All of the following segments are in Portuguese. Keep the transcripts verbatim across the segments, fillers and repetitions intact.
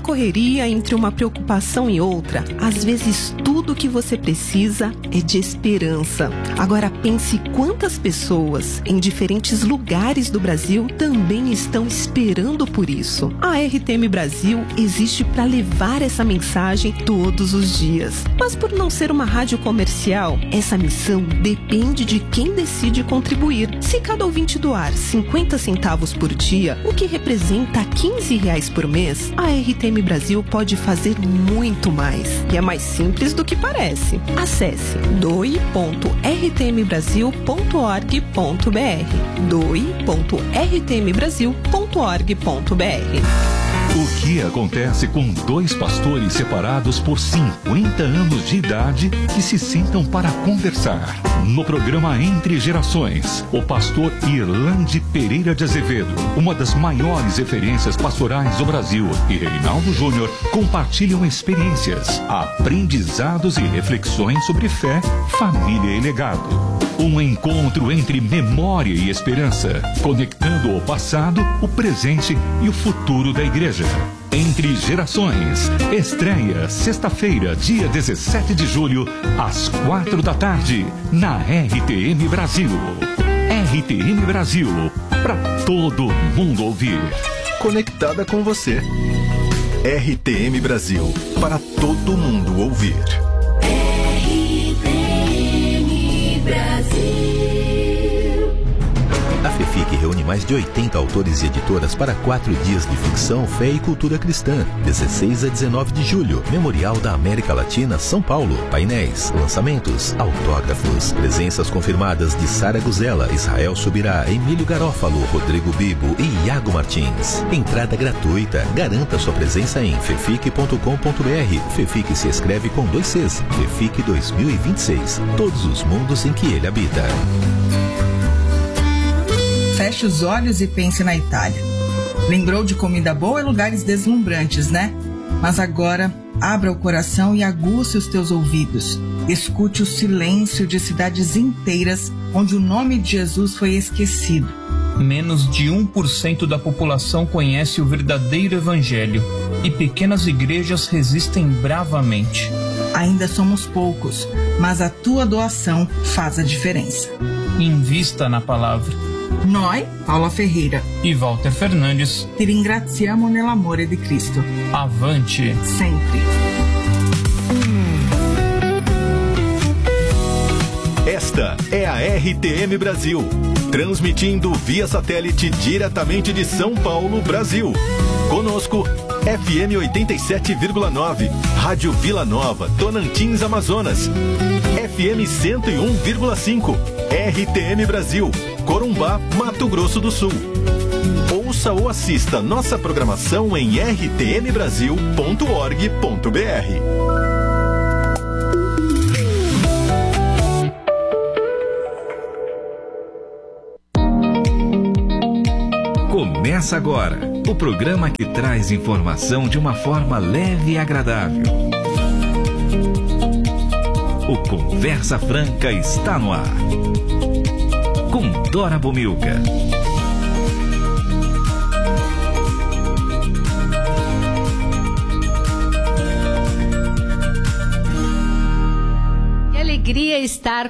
correria, entre uma preocupação e outra, às vezes tudo que você precisa é de esperança. Agora pense quantas pessoas em diferentes lugares do Brasil também estão esperando por isso. A R T M Brasil existe para levar essa mensagem todos os dias. Mas por não ser uma rádio comercial, essa missão depende de quem decide contribuir. Se cada ouvinte doar cinquenta centavos por dia, o que representa quinze reais por mês, a R T M Brasil pode fazer muito mais. E é mais simples do que parece. Acesse doe ponto r t m brasil ponto org ponto b r doe ponto r t m brasil ponto org ponto b r. O que acontece com dois pastores separados por cinquenta anos de idade que se sentam para conversar? No programa Entre Gerações, o pastor Irlande Pereira de Azevedo, uma das maiores referências pastorais do Brasil, e Reinaldo Júnior compartilham experiências, aprendizados e reflexões sobre fé, família e legado. Um encontro entre memória e esperança, conectando o passado, o presente e o futuro da igreja. Entre Gerações, estreia sexta-feira, dia dezessete de julho, às quatro da tarde, na R T M Brasil. R T M Brasil, para todo mundo ouvir. Conectada com você. R T M Brasil, para todo mundo ouvir. R T M Brasil. A FEFIC reúne mais de oitenta autores e editoras para quatro dias de ficção, fé e cultura cristã. dezesseis a dezenove de julho, Memorial da América Latina, São Paulo. Painéis, lançamentos, autógrafos, presenças confirmadas de Sara Guzella, Israel Subirá, Emílio Garófalo, Rodrigo Bibo e Iago Martins. Entrada gratuita. Garanta sua presença em fefic ponto com ponto b r. FEFIC se escreve com dois Cs. FEFIC dois mil e vinte e seis. Todos os mundos em que ele habita. Feche os olhos e pense na Itália. Lembrou de comida boa e lugares deslumbrantes, né? Mas agora, abra o coração e aguce os teus ouvidos. Escute o silêncio de cidades inteiras onde o nome de Jesus foi esquecido. Menos de um por cento da população conhece o verdadeiro evangelho e pequenas igrejas resistem bravamente. Ainda somos poucos, mas a tua doação faz a diferença. Invista na palavra. Noi, Paula Ferreira e Walter Fernandes, ti ringraziamo nell'amore di Cristo. Avante sempre. Esta é a R T M Brasil, transmitindo via satélite diretamente de São Paulo, Brasil. Conosco, F M oitenta e sete vírgula nove, Rádio Vila Nova, Tocantins, Amazonas. F M cento e um vírgula cinco, R T M Brasil, Corumbá, Mato Grosso do Sul. Ouça ou assista nossa programação em r t m brasil ponto org ponto b r. Começa agora o programa que traz informação de uma forma leve e agradável. O Conversa Franca está no ar. Com Dora Bomilca. Que alegria estar.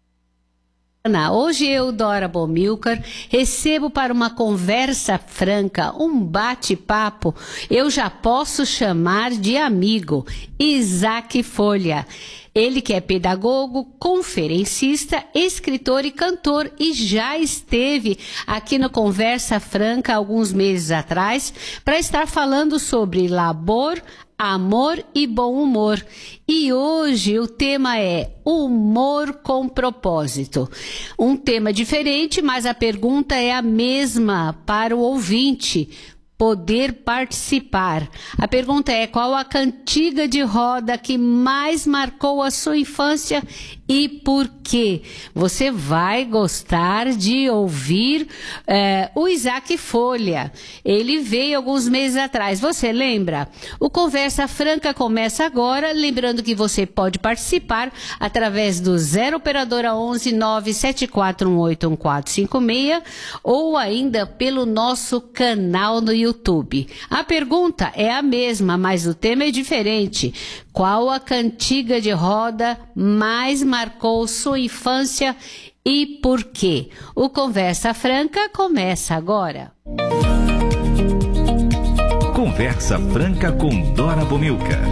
Hoje eu, Dora Bomilcar, recebo para uma conversa franca, um bate-papo, eu já posso chamar de amigo, Isaac Folha. Ele que é pedagogo, conferencista, escritor e cantor e já esteve aqui no Conversa Franca alguns meses atrás para estar falando sobre labor, amor e bom humor. E hoje o tema é humor com propósito. Um tema diferente, mas a pergunta é a mesma para o ouvinte. Poder participar. A pergunta é: qual a cantiga de roda que mais marcou a sua infância e por quê? Você vai gostar de ouvir é, o Isaac Folha. Ele veio alguns meses atrás. Você lembra? O Conversa Franca começa agora. Lembrando que você pode participar através do zero operadora onze nove sete quatro um oito um quatro cinco seis ou ainda pelo nosso canal no YouTube. YouTube. A pergunta é a mesma, mas o tema é diferente. Qual a cantiga de roda mais marcou sua infância e por quê? O Conversa Franca começa agora. Conversa Franca com Dora Bomilcar.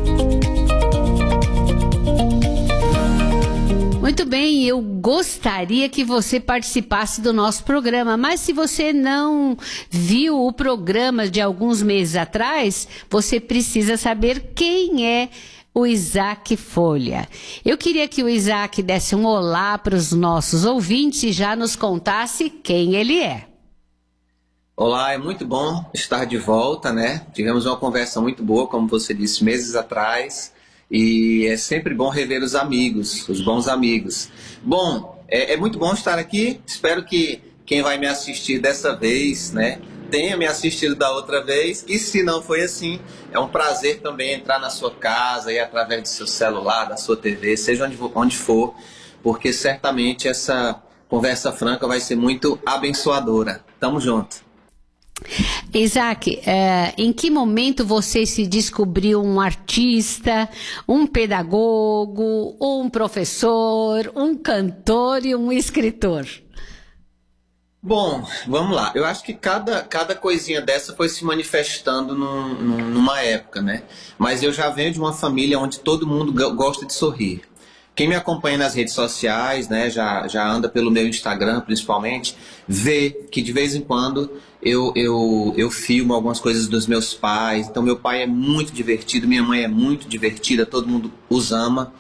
Muito bem, eu gostaria que você participasse do nosso programa, mas se você não viu o programa de alguns meses atrás, você precisa saber quem é o Isaac Folha. Eu queria que o Isaac desse um olá para os nossos ouvintes e já nos contasse quem ele é. Olá, é muito bom estar de volta, né? Tivemos uma conversa muito boa, como você disse, meses atrás. E é sempre bom rever os amigos, os bons amigos. Bom, é, é muito bom estar aqui. Espero que quem vai me assistir dessa vez, né, tenha me assistido da outra vez. E se não foi assim, é um prazer também entrar na sua casa e através do seu celular, da sua T V, seja onde, onde for, porque certamente essa conversa franca vai ser muito abençoadora. Tamo junto. Isaac, é, em que momento você se descobriu um artista, um pedagogo, um professor, um cantor e um escritor? Bom, vamos lá. Eu acho que cada, cada coisinha dessa foi se manifestando num, num, numa época, né? Mas eu já venho de uma família onde todo mundo gosta de sorrir. Quem me acompanha nas redes sociais, né, já, já anda pelo meu Instagram principalmente, vê que de vez em quando eu, eu, eu filmo algumas coisas dos meus pais. Então meu pai é muito divertido, minha mãe é muito divertida, todo mundo os ama.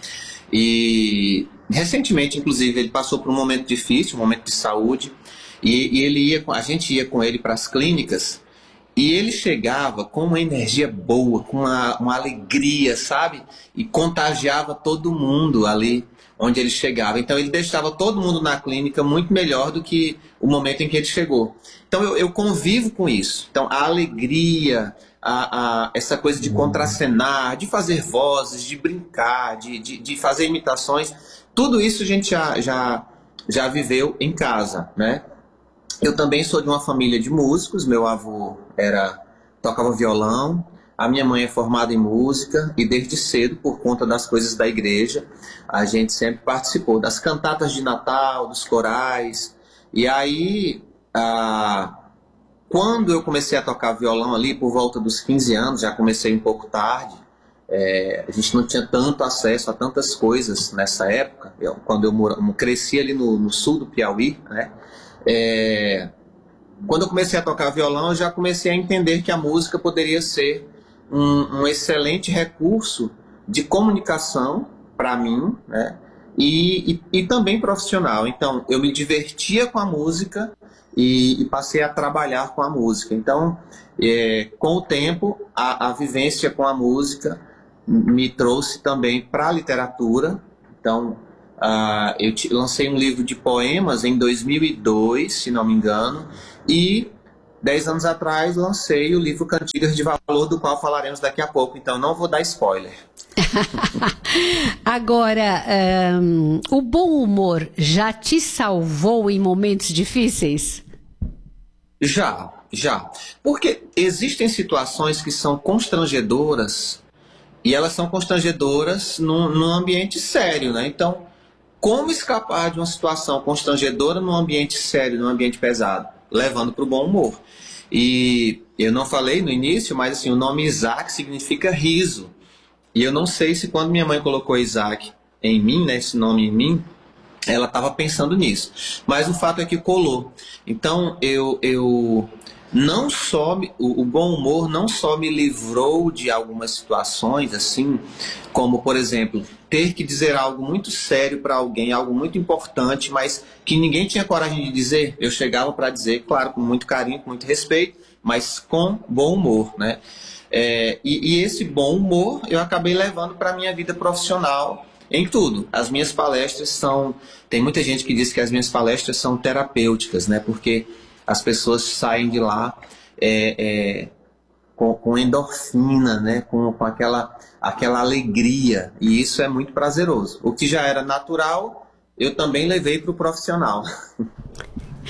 E recentemente, inclusive, ele passou por um momento difícil, um momento de saúde, e, e ele ia, a gente ia com ele para as clínicas. E ele chegava com uma energia boa, com uma, uma alegria, sabe? E contagiava todo mundo ali onde ele chegava. Então ele deixava todo mundo na clínica muito melhor do que o momento em que ele chegou. Então eu, eu convivo com isso. Então a alegria, a, a, essa coisa de contracenar, de fazer vozes, de brincar, de, de, de fazer imitações, tudo isso a gente já, já, já viveu em casa, né? Eu também sou de uma família de músicos. Meu avô era, tocava violão, a minha mãe é formada em música e desde cedo, por conta das coisas da igreja, a gente sempre participou das cantatas de Natal, dos corais. E aí, ah, quando eu comecei a tocar violão ali, por volta dos quinze anos, já comecei um pouco tarde, é, a gente não tinha tanto acesso a tantas coisas nessa época. Eu, quando eu mora, cresci ali no, no sul do Piauí, né? É, quando eu comecei a tocar violão, eu já comecei a entender que a música poderia ser um, um excelente recurso de comunicação para mim, né? E, e, e também profissional. Então, eu me divertia com a música e, e passei a trabalhar com a música. Então, é, com o tempo, a, a vivência com a música me trouxe também para a literatura. Então, Uh, eu te, lancei um livro de poemas em dois mil e dois, se não me engano, e dez anos atrás lancei o livro Cantigas de Valor, do qual falaremos daqui a pouco, então não vou dar spoiler. Agora, um, o bom humor já te salvou em momentos difíceis? Já, já. Porque existem situações que são constrangedoras, e elas são constrangedoras num, num ambiente sério, né? Então, como escapar de uma situação constrangedora num ambiente sério, num ambiente pesado? Levando para o bom humor. E eu não falei no início, mas assim, o nome Isaac significa riso. E eu não sei se quando minha mãe colocou Isaac em mim, né, esse nome em mim, ela estava pensando nisso. Mas o fato é que colou. Então, eu, eu não só o, o bom humor não só me livrou de algumas situações, assim, como, por exemplo, ter que dizer algo muito sério para alguém, algo muito importante, mas que ninguém tinha coragem de dizer. Eu chegava para dizer, claro, com muito carinho, com muito respeito, mas com bom humor, né? É, e, e esse bom humor eu acabei levando para a minha vida profissional em tudo. As minhas palestras são... Tem muita gente que diz que as minhas palestras são terapêuticas, né? Porque as pessoas saem de lá é, é, com, com endorfina, né? Com, com aquela, aquela alegria. E isso é muito prazeroso. O que já era natural, eu também levei para o profissional.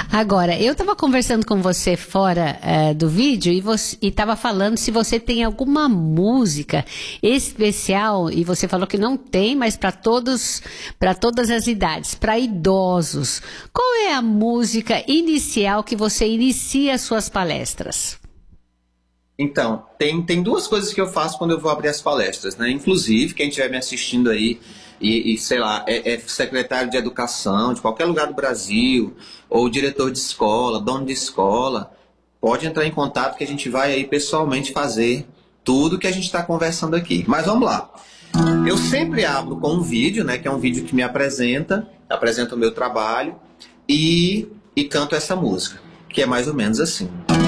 Agora, eu estava conversando com você fora uh, do vídeo e estava falando se você tem alguma música especial, e você falou que não tem, mas para todos, para todas as idades, para idosos. Qual é a música inicial que você inicia as suas palestras? Então, tem, tem duas coisas que eu faço quando eu vou abrir as palestras, né? Inclusive, quem estiver me assistindo aí e, e sei lá, é, é secretário de educação de qualquer lugar do Brasil, ou diretor de escola, dono de escola, pode entrar em contato que a gente vai aí pessoalmente fazer tudo que a gente está conversando aqui. Mas vamos lá. Eu sempre abro com um vídeo, né? Que é um vídeo que me apresenta, apresenta o meu trabalho e, e canto essa música, que é mais ou menos assim.